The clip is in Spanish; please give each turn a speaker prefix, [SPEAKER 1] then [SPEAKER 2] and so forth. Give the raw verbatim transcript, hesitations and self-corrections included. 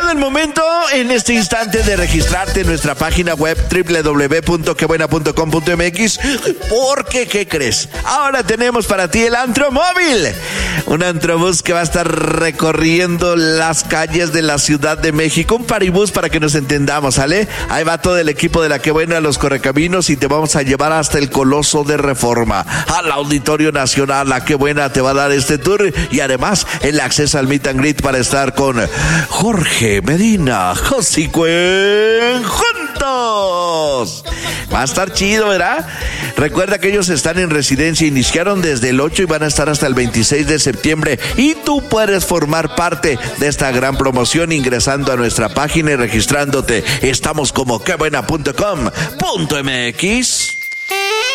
[SPEAKER 1] llegado el momento en este instante de registrarte en nuestra página web doble u doble u doble u punto que buena punto com punto m x, porque, ¿qué crees? Ahora tenemos para ti el Antromóvil, un antrobús que va a estar recorriendo las calles de la Ciudad de México, un paribús para que nos entendamos, ¿sale? Ahí va todo el equipo de La Que Buena, los Correcaminos, y te vamos a llevar hasta el Coloso de Reforma, al Auditorio Nacional. La Que Buena te va a dar este tour y además el acceso al meet and greet para estar con Jorge Medina, Josicuen, juntos. Va a estar chido, ¿verdad? Recuerda que ellos están en residencia, iniciaron desde el ocho y van a estar hasta el veintiséis de septiembre, y tú puedes formar parte de esta gran promoción ingresando a nuestra página y registrándote. Estamos como que buena punto com punto m x.